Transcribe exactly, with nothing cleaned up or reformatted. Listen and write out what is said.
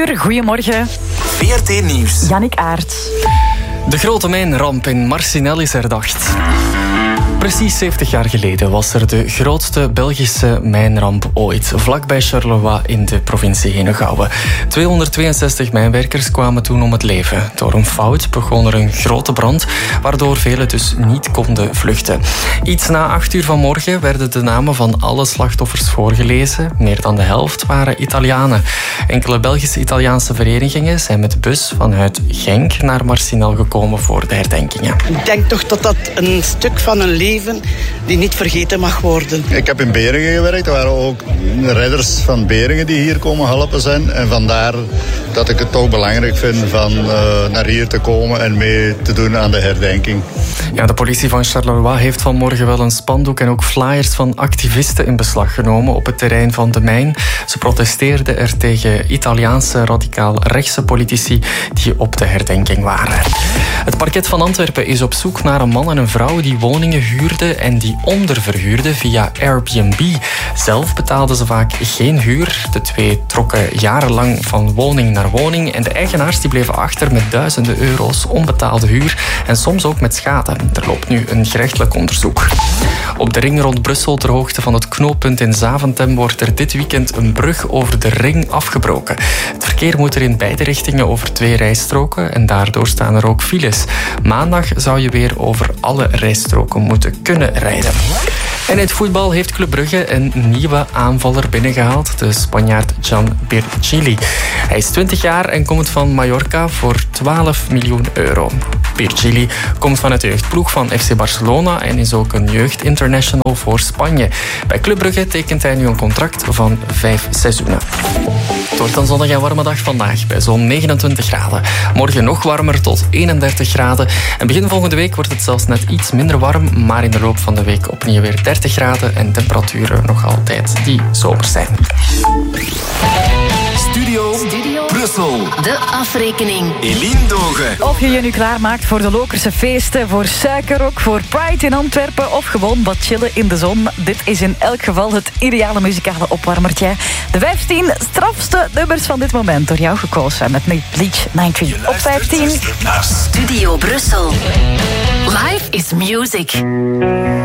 uur, goedemorgen. V R T Nieuws. Jannik Aert. De grote mijnramp in Marcinelle is herdacht. Precies zeventig jaar geleden was er de grootste Belgische mijnramp ooit, vlakbij Charleroi in de provincie Henegouwen. tweehonderdtweeënzestig mijnwerkers kwamen toen om het leven. Door een fout begon er een grote brand, waardoor velen dus niet konden vluchten. Iets na acht uur vanmorgen werden de namen van alle slachtoffers voorgelezen. Meer dan de helft waren Italianen. Enkele Belgische-Italiaanse verenigingen zijn met de bus vanuit Genk naar Marcinelle gekomen voor de herdenkingen. Ik denk toch dat dat een stuk van een leven die niet vergeten mag worden. Ik heb in Beringen gewerkt. Er waren ook redders van Beringen die hier komen helpen zijn. En vandaar dat ik het toch belangrijk vind van uh, naar hier te komen en mee te doen aan de herdenking. Ja, de politie van Charleroi heeft vanmorgen wel een spandoek en ook flyers van activisten in beslag genomen op het terrein van de mijn. Ze protesteerden er tegen Italiaanse radicaal-rechtse politici die op de herdenking waren. Het parket van Antwerpen is op zoek naar een man en een vrouw die woningen huurden en die onderverhuurden via Airbnb. Zelf betaalden ze vaak geen huur. De twee trokken jarenlang van woning naar woning en de eigenaars die bleven achter met duizenden euro's onbetaalde huur en soms ook met schade. Er loopt nu een gerechtelijk onderzoek. Op de ring rond Brussel, ter hoogte van het knooppunt in Zaventem, wordt er dit weekend een brug over de ring afgebroken. Het verkeer moet er in beide richtingen over twee rijstroken en daardoor staan er ook files. Maandag zou je weer over alle rijstroken moeten kunnen rijden. En in het voetbal heeft Club Brugge een nieuwe aanvaller binnengehaald, de Spanjaard Jan Birchili. Hij is twintig jaar en komt van Mallorca voor twaalf miljoen euro. Birchili komt van het jeugdploeg van F C Barcelona en is ook een jeugdinternational voor Spanje. Bij Club Brugge tekent hij nu een contract van vijf seizoenen. Het wordt een zonnige en warme dag vandaag bij zo'n negenentwintig graden. Morgen nog warmer tot eenendertig graden. En begin volgende week wordt het zelfs net iets minder warm, maar in de loop van de week opnieuw weer dertig graden en temperaturen nog altijd die zomers zijn. Studio, Studio Brussel. De afrekening. Eline Dogen. Of je je nu klaarmaakt voor de Lokerse feesten, voor Suikerrok, voor Pride in Antwerpen of gewoon wat chillen in de zon. Dit is in elk geval het ideale muzikale opwarmertje. De vijftien strafste nummers van dit moment door jou gekozen met nu Bleach negentig op vijftien. Studio Brussel. Life is music.